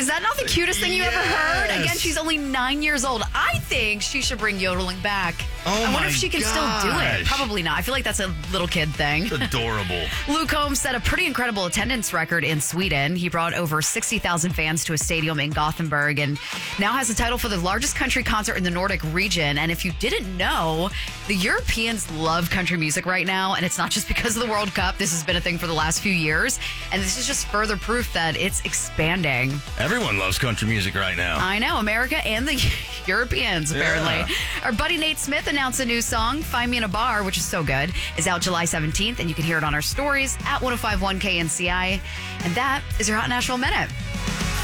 Is that not the cutest thing you ever heard? Yes. Again, she's only 9 years old. I think she should bring yodeling back. Oh, I wonder if my she can still do it. gosh. Probably not. I feel like that's a little kid thing. Adorable. Luke Combs set a pretty incredible attendance record in Sweden. He brought over 60,000 fans to a stadium in Gothenburg and now has the title for the largest country concert in the Nordic region. And if you didn't know, the Europeans love country music right now. And it's not just because of the World Cup. This has been a thing for the last few years. And this is just further proof that it's expanding. Everyone loves country music right now. I know, America and the Europeans, apparently. Yeah. Our buddy Nate Smith announced a new song, Find Me in a Bar, which is so good, is out July 17th, and you can hear it on our stories at 1051 KNCI. And that is your Hot Nashville Minute.